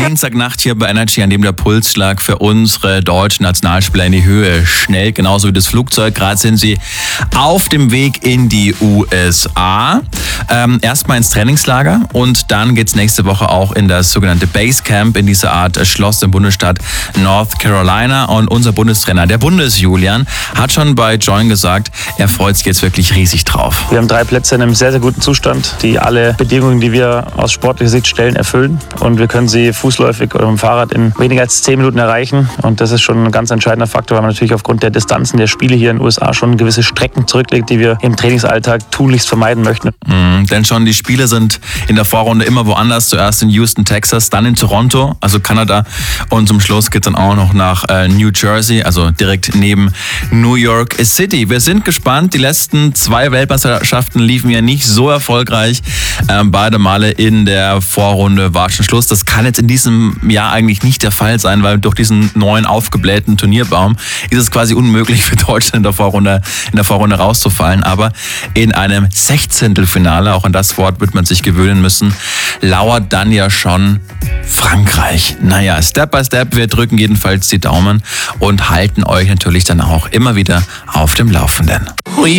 Dienstagnacht hier bei Energy, an dem der Pulsschlag für unsere deutschen Nationalspieler in die Höhe schnellt, genauso wie das Flugzeug. Gerade sind sie auf dem Weg in die USA. Erstmal ins Trainingslager und dann geht's nächste Woche auch in das sogenannte Basecamp, in diese Art Schloss im Bundesstaat North Carolina. Und unser Bundestrainer, der Bundes-Julian, hat schon bei Join gesagt, er freut sich jetzt wirklich riesig drauf. Wir haben 3 Plätze in einem sehr, sehr guten Zustand, die alle Bedingungen, die wir aus sportlicher Sicht stellen, erfüllen. Und wir können sie fußläufig oder mit dem Fahrrad in weniger als 10 Minuten erreichen. Und das ist schon ein ganz entscheidender Faktor, weil man natürlich aufgrund der Distanzen der Spiele hier in den USA schon gewisse Strecken zurücklegt, die wir im Trainingsalltag tunlichst vermeiden möchten. Denn schon die Spiele sind in der Vorrunde immer woanders. Zuerst in Houston, Texas, dann in Toronto, also Kanada. Und zum Schluss geht es dann auch noch nach New Jersey, also direkt neben New York City. Wir sind gespannt. Die letzten 2 Weltmeisterschaften liefen ja nicht so erfolgreich. Beide Male in der Vorrunde war schon Schluss. Das kann jetzt in diesem Jahr eigentlich nicht der Fall sein, weil durch diesen neuen aufgeblähten Turnierbaum ist es quasi unmöglich für Deutschland in der Vorrunde rauszufallen. Aber in einem 16. Auch an das Wort wird man sich gewöhnen müssen, lauert dann ja schon Frankreich. Naja, Step by Step, wir drücken jedenfalls die Daumen und halten euch natürlich dann auch immer wieder auf dem Laufenden.